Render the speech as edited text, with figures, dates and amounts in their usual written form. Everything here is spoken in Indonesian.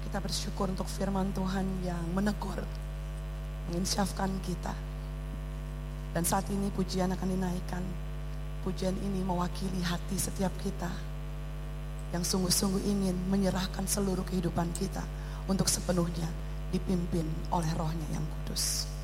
kita bersyukur untuk firman Tuhan yang menegur, menginsyafkan kita. Dan saat ini pujian akan dinaikkan. Pujian ini mewakili hati setiap kita yang sungguh-sungguh ingin menyerahkan seluruh kehidupan kita untuk sepenuhnya dipimpin oleh Roh-Nya yang kudus.